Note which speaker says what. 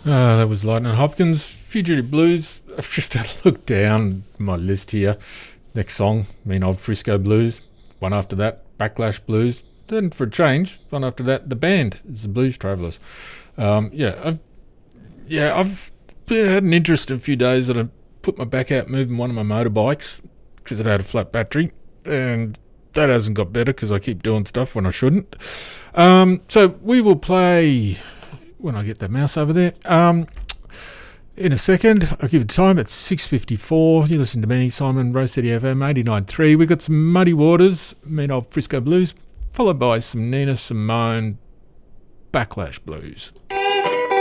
Speaker 1: That was Lightning Hopkins, Fugitive Blues. I've just had a look down my list here. Next song, Mean Old Frisco Blues. One after that, Backlash Blues. Then for a change, one after that, the band is the Blues Travellers. I've had an interesting few days that I put my back out moving one of my motorbikes because it had a flat battery, and that hasn't got better because I keep doing stuff when I shouldn't. So we will play when I get the mouse over there. In a second, I'll give you the time. It's 6:54. You listen to me, Simon, Rose City FM 89.3. We've got some Muddy Waters, Mean Old Frisco Blues, followed by some Nina Simone, Backlash Blues.